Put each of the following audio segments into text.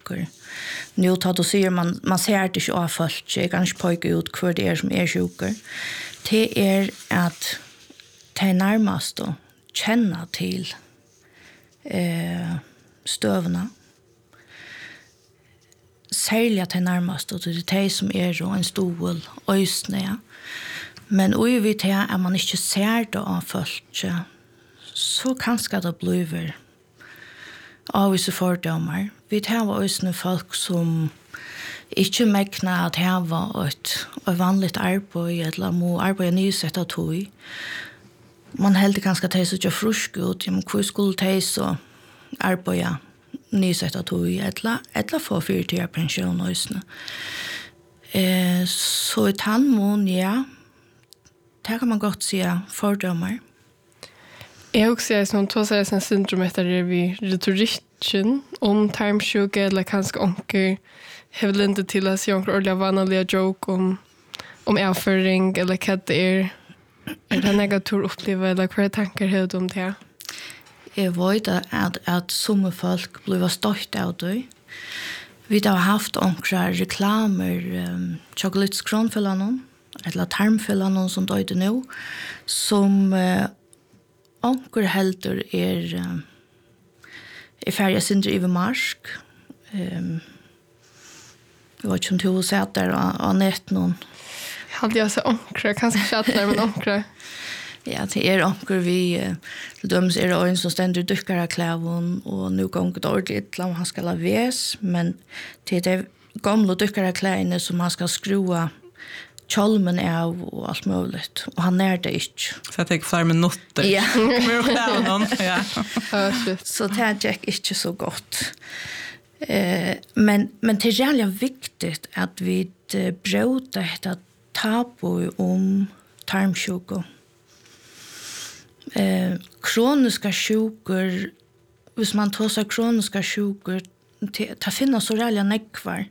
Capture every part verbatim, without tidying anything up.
sjuker. Nu tar du säger man man ser det inte av folk. Jag kan inte pojka ut hur det är som är sjuker. Det är att ta närmast och känna till eh, stövna. Särskilt till närmast och det är det som är en stol ösnä. Men oj vet jag att man inte ser det av folk så kanske det blir av så fördomar. Vi har ösnä folk som inte mäknar att ha ett, ett vanligt arbete eller må arbeta nysätta tog. Man helt ganska ta så frusk ut, men hur skulle ta så arbeta nysätta tog eller eller få fyrtio pension ösnä. Eh så ett handmon ja. Det kan man gott säga fördomar. Jag också är som två säger sen syndromet där vi retoriken om tarmsjuka eller kanske onkel har inte till att jag ordentligt vanliga joke om om avföring eller vad det är. Är det negativt uppleva eller vad tankar har du om det? Jag vet att att som folk blir stolt av det. Vi har haft onkra reklamer um, chocolate skronfällan eller tarmfällan som då är nu som uh, onkur heldur er uh, er färja sindri i marsk. Um, jag vet inte om du har där och nät någon. Hade jag så onkra, kanske chattar men onkra. Ja, det är onkur vi uh, till döms är det en som ständer dykkar av klävon och nu gånger det ordentligt om han ska la väs, men det är det gamla dykkar av klävene som han ska skrua kjolmen av och allt möjligt. Och han är det inte. Så jag tänker flera minuter. Ja. ja. Så det är jag inte så gott. Eh, men, men det är jävligt viktigt att vi bråter detta tabu om tarmsjuka. Eh, kroniska sjukor, hvis man tar sig kroniska sjukor, det finns så rätt nekvar.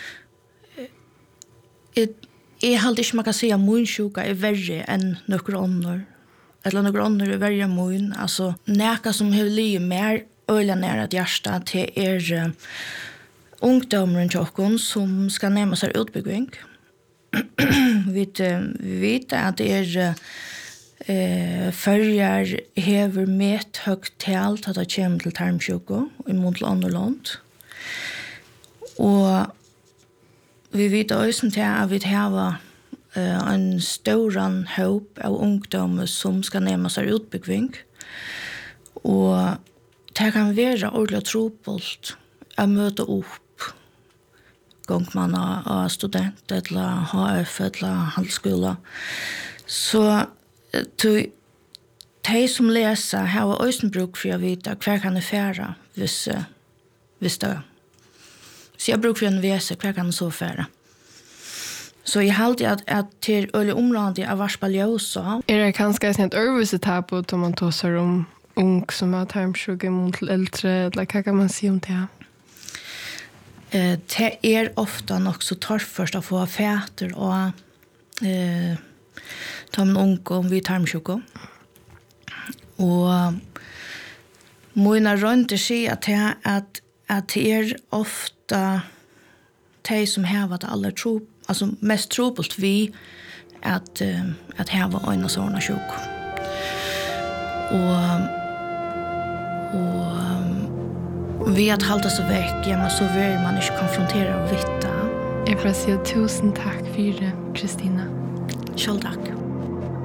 Ett Jag har inte man kan säga att munsjuka är värre än några andra. Eller några andra är värre än mun. Alltså, näka som har blivit mer öliga nära att hjärsta till er uh, ungdomar och tjockon som ska nämna sig utbyggning. vi, uh, vi vet att det är uh, förjar hever med högt tal att det kommer till tarmsjuka i mot till andra land. Och vi vet också till att vi har uh, en stor hopp av ungdomar som ska nämna sig utbyggning. Och det kan vara ordentligt tropult att möta upp gång man är student eller H F eller halvskola. Så de som läser har också bruk för att veta hver kan det färra hvis, hvis det Så jag brukar en vese hver kan så färra. Så jag hade att att till öle området av Varsbaljosa. Är det kanske ett övervise tabu om man tar om ung som har tarmsjuka mot äldre eller vad kan man säga om det? Eh det är ofta nog så torrförst att få fäter och eh ta en ung om vi tarmsjuka. Och mina runt sig att att att det är ofta de som har varit alla tro, alltså mest trobult vi att uh, att ha en sån sjuk. Och och um, vi att hålla så väck, ja, men så vill man inte konfrontera och vitta. Jag vill säga tusen tack för det, Kristina. Själv tack.